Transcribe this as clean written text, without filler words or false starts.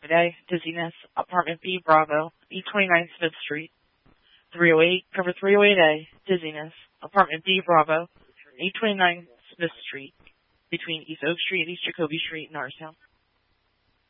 A, Dizziness, Apartment B, Bravo, E29 Smith Street. 308, cover 308A, Dizziness, Apartment B, Bravo, E29 Smith Street, between East Oak Street and East Jacoby Street in Norristown.